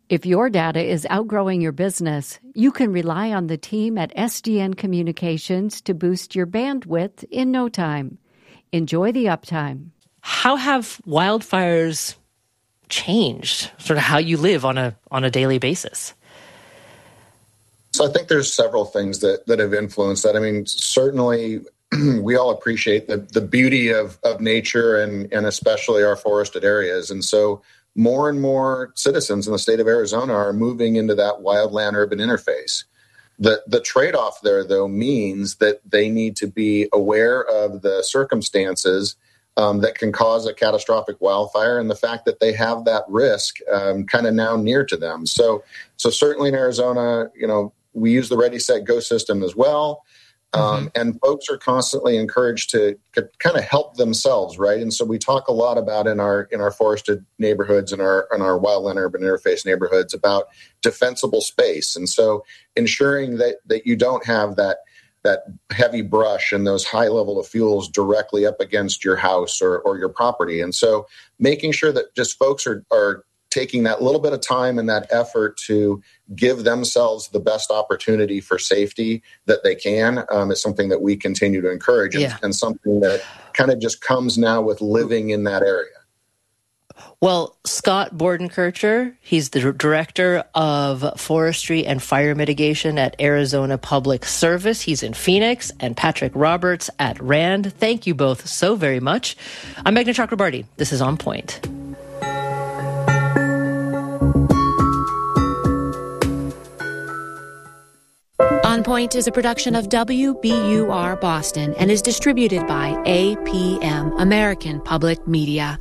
If your data is outgrowing your business, you can rely on the team at SDN Communications to boost your bandwidth in no time. Enjoy the uptime. How have wildfires changed sort of how you live on a daily basis? So I think there's several things that have influenced that. I mean, certainly we all appreciate the beauty of nature and especially our forested areas. And so more and more citizens in the state of Arizona are moving into that wildland-urban interface. The trade-off there, though, means that they need to be aware of the circumstances that can cause a catastrophic wildfire and the fact that they have that risk kind of now near to them. So certainly in Arizona, we use the Ready, Set, Go system as well. And folks are constantly encouraged to kind of help themselves, right? And so we talk a lot about in our forested neighborhoods and our wildland urban interface neighborhoods about defensible space. And so ensuring that you don't have that heavy brush and those high level of fuels directly up against your house or your property. And so making sure that just folks are taking that little bit of time and that effort to give themselves the best opportunity for safety that they can is something that we continue to encourage and something that kind of just comes now with living in that area. Well, Scott Bordenkircher, he's the Director of Forestry and Fire Mitigation at Arizona Public Service. He's in Phoenix, and Patrick Roberts at RAND. Thank you both so very much. I'm Meghna Chakrabarty. This is On Point. On Point is a production of WBUR Boston and is distributed by APM, American Public Media.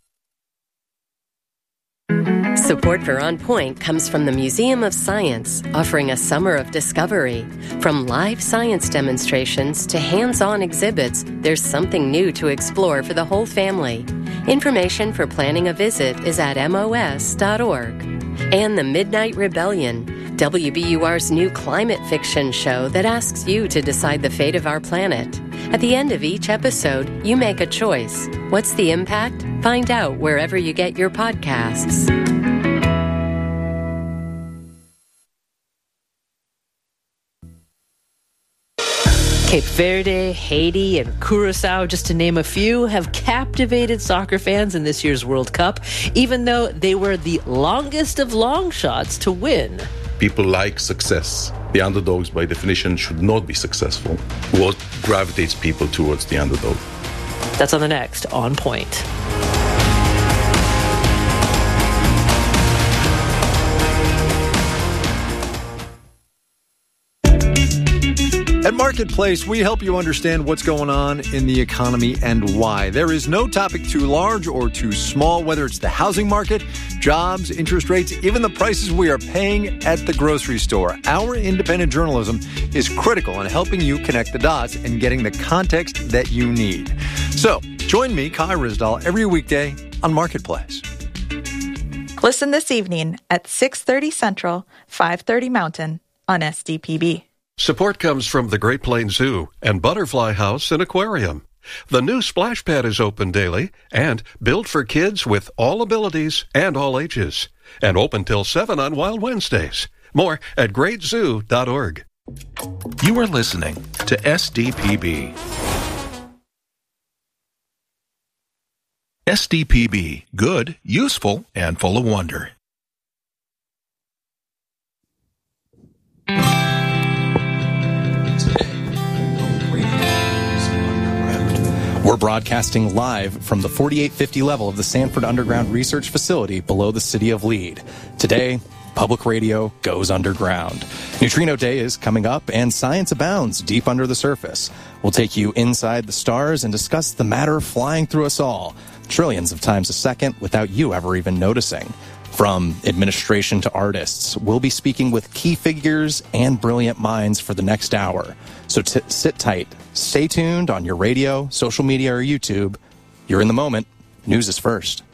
Support for On Point comes from the Museum of Science, offering a summer of discovery. From live science demonstrations to hands-on exhibits, there's something new to explore for the whole family. Information for planning a visit is at mos.org. And The Midnight Rebellion, WBUR's new climate fiction show that asks you to decide the fate of our planet. At the end of each episode, you make a choice. What's the impact? Find out wherever you get your podcasts. Cape Verde, Haiti, and Curacao, just to name a few, have captivated soccer fans in this year's World Cup, even though they were the longest of long shots to win. People like success. The underdogs, by definition, should not be successful. What gravitates people towards the underdog? That's on the next On Point. At Marketplace, we help you understand what's going on in the economy and why. There is no topic too large or too small, whether it's the housing market, jobs, interest rates, even the prices we are paying at the grocery store. Our independent journalism is critical in helping you connect the dots and getting the context that you need. So, join me, Kai Ryssdal, every weekday on Marketplace. Listen this evening at 6:30 Central, 5:30 Mountain on SDPB. Support comes from the Great Plains Zoo and Butterfly House and Aquarium. The new splash pad is open daily and built for kids with all abilities and all ages. And open till 7 on Wild Wednesdays. More at greatzoo.org. You are listening to SDPB. SDPB, good, useful, and full of wonder. We're broadcasting live from the 4850 level of the Sanford Underground Research Facility below the city of Lead. Today, public radio goes underground. Neutrino Day is coming up, and science abounds deep under the surface. We'll take you inside the stars and discuss the matter flying through us all, trillions of times a second without you ever even noticing. From administration to artists, we'll be speaking with key figures and brilliant minds for the next hour. So sit tight. Stay tuned on your radio, social media, or YouTube. You're in the moment. News is first.